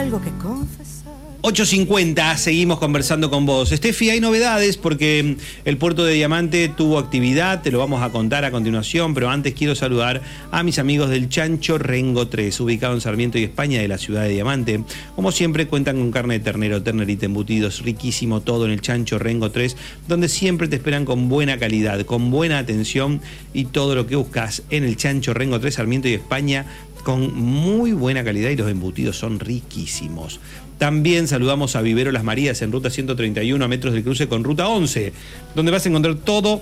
algo que confesar. 8:50, seguimos conversando con vos. Steffi, hay novedades porque el puerto de Diamante tuvo actividad, te lo vamos a contar a continuación, pero antes quiero saludar a mis amigos del Chancho Rengo 3, ubicado en Sarmiento y España de la ciudad de Diamante. Como siempre cuentan con carne de ternero, ternerita, embutidos, riquísimo todo en el Chancho Rengo 3, donde siempre te esperan con buena calidad, con buena atención y todo lo que buscas en el Chancho Rengo 3, Sarmiento y España, con muy buena calidad y los embutidos son riquísimos. También saludamos a Vivero Las Marías en ruta 131 a metros del cruce con ruta 11, donde vas a encontrar todo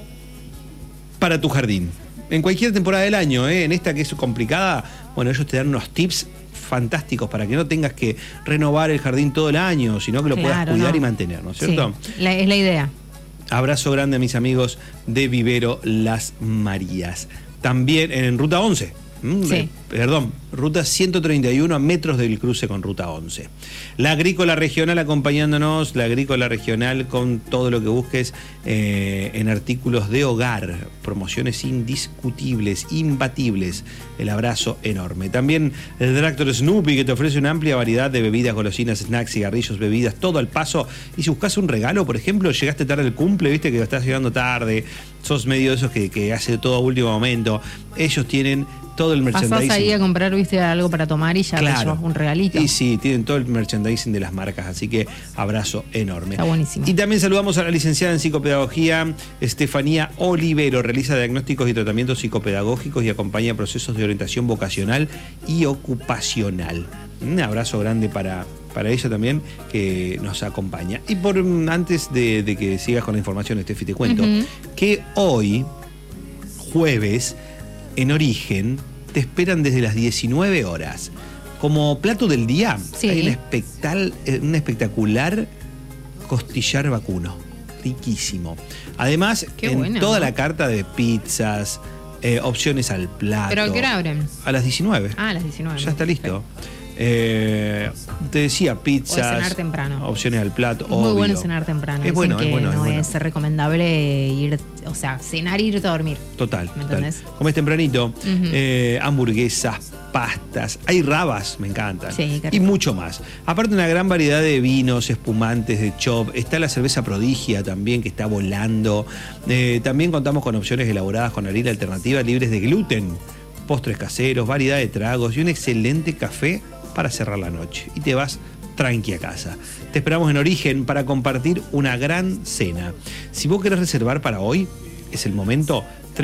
para tu jardín. En cualquier temporada del año, en esta que es complicada, bueno, ellos te dan unos tips fantásticos para que no tengas que renovar el jardín todo el año, sino que lo puedas cuidar y mantener, ¿no es cierto? Sí, es la idea. Abrazo grande a mis amigos de Vivero Las Marías. También en ruta 11. Sí. Ruta 131 a metros del cruce con ruta 11. La Agrícola Regional acompañándonos, la Agrícola Regional con todo lo que busques en artículos de hogar, promociones indiscutibles, imbatibles. El abrazo enorme. También el Tractor Snoopy, que te ofrece una amplia variedad de bebidas, golosinas, snacks, cigarrillos, bebidas, todo al paso. Y si buscas un regalo, por ejemplo, llegaste tarde al cumple, viste que estás llegando tarde, sos medio de esos que hace todo a último momento, ellos tienen todo el merchandising. Pasás ahí a comprar, viste, algo para tomar y ya te llevas un regalito. Y sí, tienen todo el merchandising de las marcas, así que abrazo enorme. Está buenísimo. Y también saludamos a la licenciada en psicopedagogía, Estefanía Olivero, realiza diagnósticos y tratamientos psicopedagógicos y acompaña procesos de orientación vocacional y ocupacional. Un abrazo grande para ella también, que nos acompaña. Y antes de que sigas con la información, Estefi, te cuento que hoy, jueves, en Origen, te esperan desde las 19 horas. Como plato del día, hay un espectacular costillar vacuno. Riquísimo. Además, toda la carta de pizzas, opciones al plato. ¿Pero a qué hora abren? A las 19. Ah, a las 19. Ya está listo. Te decía pizzas, cenar temprano. Opciones al plato. Muy bueno cenar temprano. Es bueno, que es bueno. No es recomendable ir, o sea, cenar e irte a dormir. Total. ¿Me entendés? Comes tempranito, hamburguesas, pastas, hay rabas, me encantan. Sí, y mucho más. Aparte, una gran variedad de vinos, espumantes, de chop. Está la cerveza Prodigia también, que está volando. También contamos con opciones elaboradas con harina alternativa libres de gluten, postres caseros, variedad de tragos y un excelente café para cerrar la noche. Y te vas tranqui a casa. Te esperamos en Origen para compartir una gran cena. Si vos querés reservar para hoy, es el momento.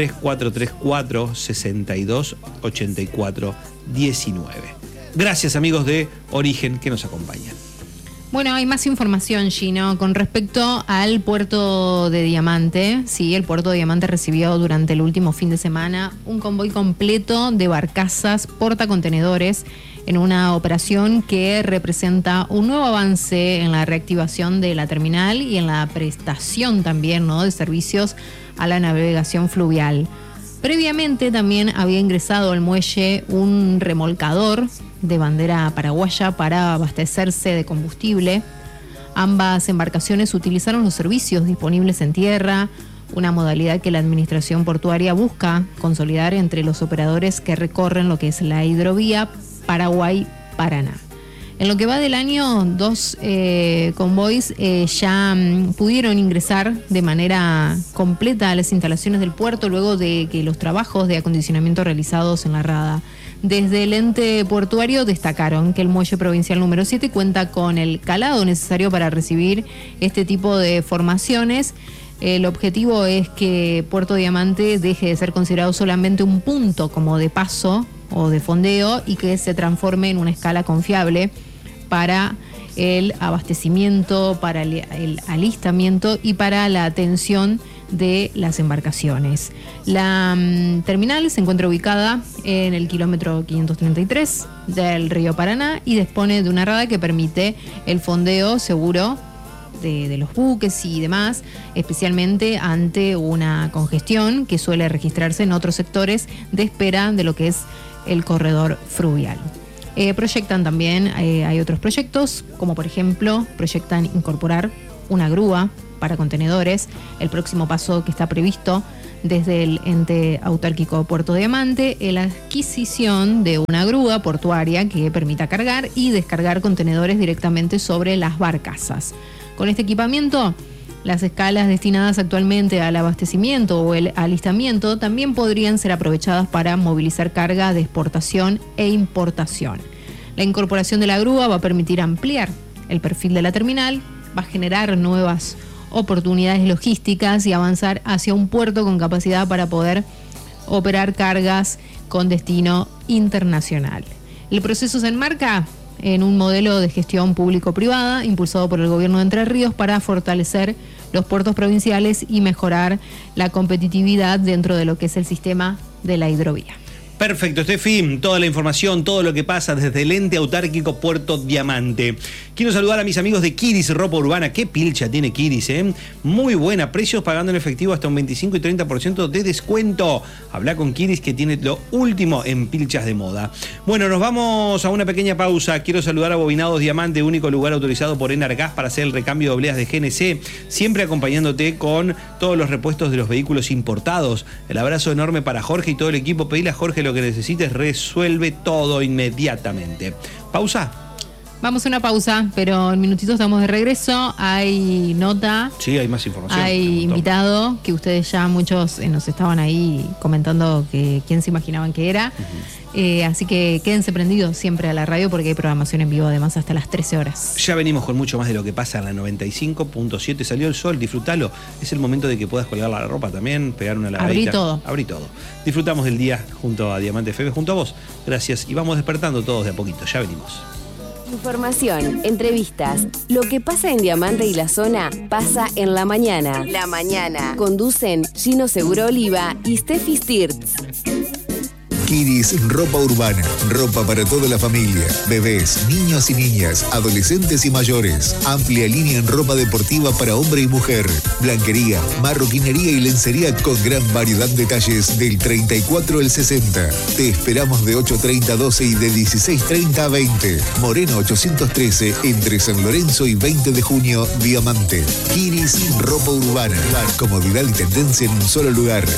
3434 62 84 19. Gracias, amigos de Origen, que nos acompañan. Bueno, hay más información, Gino, con respecto al puerto de Diamante. Sí, el puerto de Diamante recibió durante el último fin de semana un convoy completo de barcazas portacontenedores en una operación que representa un nuevo avance en la reactivación de la terminal y en la prestación también, ¿no?, de servicios a la navegación fluvial. Previamente también había ingresado al muelle un remolcador de bandera paraguaya para abastecerse de combustible. Ambas embarcaciones utilizaron los servicios disponibles en tierra, una modalidad que la administración portuaria busca consolidar entre los operadores que recorren lo que es la hidrovía Paraguay-Paraná. En lo que va del año, 2 convoys ya pudieron ingresar de manera completa a las instalaciones del puerto luego de que los trabajos de acondicionamiento realizados en la rada. Desde el ente portuario destacaron que el muelle provincial número 7 cuenta con el calado necesario para recibir este tipo de formaciones. El objetivo es que Puerto Diamante deje de ser considerado solamente un punto como de paso o de fondeo y que se transforme en una escala confiable para el abastecimiento, para el alistamiento y para la atención de las embarcaciones. La terminal se encuentra ubicada en el kilómetro 533 del río Paraná y dispone de una rada que permite el fondeo seguro de los buques y demás, especialmente ante una congestión que suele registrarse en otros sectores de espera de lo que es el corredor fluvial. Proyectan también, hay otros proyectos, como por ejemplo, proyectan incorporar una grúa para contenedores. El próximo paso que está previsto desde el ente autárquico Puerto Diamante la adquisición de una grúa portuaria que permita cargar y descargar contenedores directamente sobre las barcazas. Con este equipamiento, las escalas destinadas actualmente al abastecimiento o el alistamiento también podrían ser aprovechadas para movilizar carga de exportación e importación. La incorporación de la grúa va a permitir ampliar el perfil de la terminal, va a generar nuevas oportunidades logísticas y avanzar hacia un puerto con capacidad para poder operar cargas con destino internacional. El proceso se enmarca en un modelo de gestión público-privada impulsado por el gobierno de Entre Ríos para fortalecer los puertos provinciales y mejorar la competitividad dentro de lo que es el sistema de la hidrovía. Perfecto, Steffi, toda la información, todo lo que pasa desde el ente autárquico Puerto Diamante. Quiero saludar a mis amigos de Kiris Ropa Urbana. Qué pilcha tiene Kiris, ¿eh? Muy buena, precios pagando en efectivo hasta un 25 y 30% de descuento. Habla con Kiris, que tiene lo último en pilchas de moda. Bueno, nos vamos a una pequeña pausa. Quiero saludar a Bobinados Diamante, único lugar autorizado por Enargas para hacer el recambio de obleas de GNC, siempre acompañándote con todos los repuestos de los vehículos importados. El abrazo enorme para Jorge y todo el equipo. Pedile a Jorge lo que necesites, resuelve todo inmediatamente. ¿Pausa? Vamos a una pausa, pero en minutitos estamos de regreso. Hay nota. Sí, hay más información. Hay invitado, que ustedes ya muchos nos estaban ahí comentando que quién se imaginaban que era. Así que quédense prendidos siempre a la radio porque hay programación en vivo además hasta las 13 horas. Ya venimos con mucho más de lo que pasa en la 95.7. Salió el sol, disfrútalo. Es el momento de que puedas colgar la ropa también, pegar una lavadita. Abrí todo. Disfrutamos del día junto a Diamante FM, junto a vos. Gracias. Y vamos despertando todos de a poquito. Ya venimos. Información, entrevistas, lo que pasa en Diamante y la zona pasa en La Mañana. La Mañana. Conducen Gino Seguro Oliva y Steffi Stirtz. Kiris Ropa Urbana, ropa para toda la familia, bebés, niños y niñas, adolescentes y mayores. Amplia línea en ropa deportiva para hombre y mujer. Blanquería, marroquinería y lencería con gran variedad de talles del 34 al 60. Te esperamos de 8:30 a 12 y de 16:30 a 20. Moreno 813, entre San Lorenzo y 20 de junio, Diamante. Kiris Ropa Urbana. Comodidad y tendencia en un solo lugar.